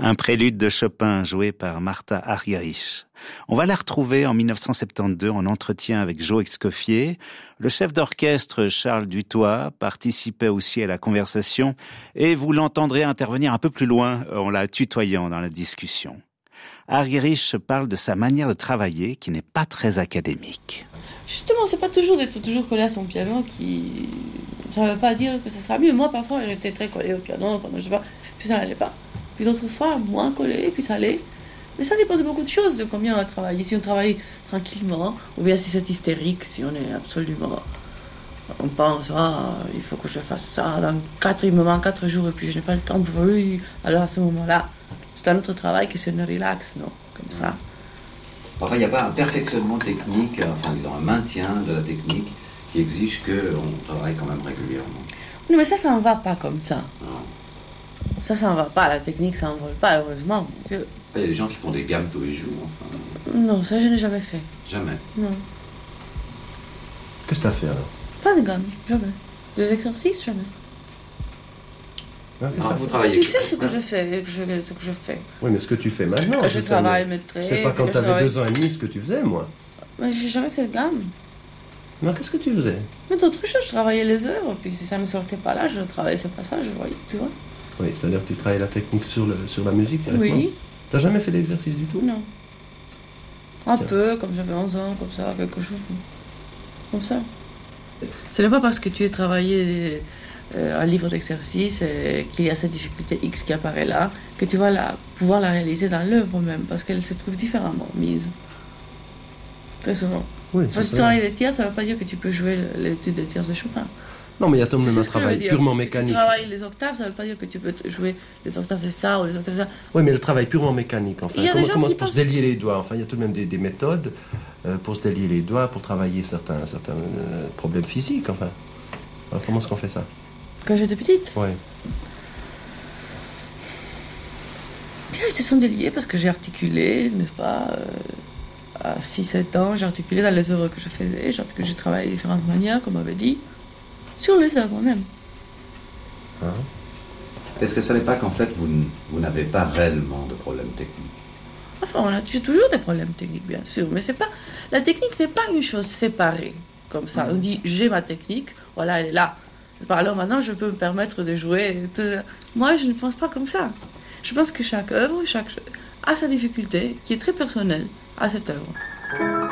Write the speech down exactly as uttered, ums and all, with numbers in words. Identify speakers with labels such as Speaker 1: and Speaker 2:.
Speaker 1: Un prélude de Chopin joué par Martha Argerich. On va la retrouver en dix-neuf cent soixante-douze en entretien avec Joe Escoffier. Le chef d'orchestre Charles Dutoit participait aussi à la conversation et vous l'entendrez intervenir un peu plus loin en la tutoyant dans la discussion. Argerich parle de sa manière de travailler qui n'est pas très académique.
Speaker 2: Justement, c'est pas toujours d'être toujours collé à son piano qui... Ça veut pas dire que ce sera mieux. Moi, parfois, j'étais très collée au piano pendant, je sais pas, puis ça n'allait pas. Puis d'autres fois, moins collé, puis ça allait. Mais ça dépend de beaucoup de choses, de combien on va travailler. Si on travaille tranquillement, ou bien si c'est hystérique, si on est absolument... On pense, ah, il faut que je fasse ça dans quatre, il me manque quatre jours, et puis je n'ai pas le temps pour oui. Alors à ce moment-là, c'est un autre travail que si on relaxe, non? Comme ça.
Speaker 3: Enfin, il n'y a pas un perfectionnement technique, enfin, disons, un maintien de la technique qui exige qu'on travaille quand même régulièrement.
Speaker 2: Non, mais ça, ça ne va pas comme ça.
Speaker 3: Non.
Speaker 2: Ça, ça ne va pas. La technique, ça n'envole pas, heureusement. Mon Dieu.
Speaker 3: Il y a des gens qui font des gammes tous les jours. Enfin...
Speaker 2: Non, ça, je n'ai jamais fait.
Speaker 3: Jamais.
Speaker 2: Non.
Speaker 4: Qu'est-ce que tu as fait alors?
Speaker 2: Pas de gamme, jamais. Des exercices, jamais.
Speaker 4: Ah,
Speaker 3: non, vous travaillez.
Speaker 2: Tu sais ce que je fais, ce que je fais.
Speaker 4: Oui, mais ce que tu fais maintenant.
Speaker 2: Je travaille mes traits.
Speaker 4: C'est pas quand tu avais deux ans et demi ce que tu faisais, moi.
Speaker 2: Mais j'ai jamais fait de gamme.
Speaker 4: Non, qu'est-ce que tu faisais?
Speaker 2: Mais d'autres choses, je travaillais les heures, puis si ça ne sortait pas là, je travaillais ce passage, je voyais, tu vois.
Speaker 4: Oui, c'est-à-dire que tu travailles la technique sur, le, sur la musique directement.
Speaker 2: Oui.
Speaker 4: T'as jamais fait d'exercice du tout?
Speaker 2: Non. Un
Speaker 4: Tiens.
Speaker 2: peu, comme j'avais onze ans, comme ça, quelque chose. Comme ça. Ce n'est pas parce que tu as travaillé euh, un livre d'exercice et qu'il y a cette difficulté X qui apparaît là, que tu vas la, pouvoir la réaliser dans l'œuvre même, parce qu'elle se trouve différemment mise. Très souvent.
Speaker 4: Oui,
Speaker 2: Parce que tu travailles les tierces, ça ne veut pas dire que tu peux jouer l'étude des tierces de Chopin.
Speaker 4: Non, mais il y a tout de même
Speaker 2: C'est
Speaker 4: un
Speaker 2: ce que je veux
Speaker 4: travail
Speaker 2: dire.
Speaker 4: purement
Speaker 2: Si
Speaker 4: mécanique.
Speaker 2: tu travailles les octaves, ça ne veut pas dire que tu peux jouer les octaves de ça ou les octaves de ça.
Speaker 4: Oui, mais le travail purement mécanique, enfin.
Speaker 2: Il y a des
Speaker 4: Comment,
Speaker 2: gens
Speaker 4: comment
Speaker 2: qui
Speaker 4: pour se
Speaker 2: pensent-
Speaker 4: délier les doigts? Enfin, il y a tout de même des, des méthodes euh, pour se délier les doigts, pour travailler certains, certains euh, problèmes physiques, enfin. Alors, comment est-ce qu'on fait ça?
Speaker 2: Quand j'étais petite,
Speaker 4: Oui.
Speaker 2: bien, ils se sont déliés parce que j'ai articulé, n'est-ce pas, euh, à six sept ans, j'ai articulé dans les œuvres que je faisais, j'ai articulé- j'ai travaillé de différentes manières, comme on avait dit, sur les œuvres même.
Speaker 4: Hein?
Speaker 3: Est-ce que ça n'est pas qu'en fait, vous, n- vous n'avez pas réellement de problème technique?
Speaker 2: Enfin, on a j'ai toujours des problèmes techniques, bien sûr, mais c'est pas... La technique n'est pas une chose séparée, comme ça. On dit, j'ai ma technique, voilà, elle est là. Alors maintenant, je peux me permettre de jouer. et tout. Moi, je ne pense pas comme ça. Je pense que chaque œuvre chaque... a sa difficulté, qui est très personnelle, à cette œuvre.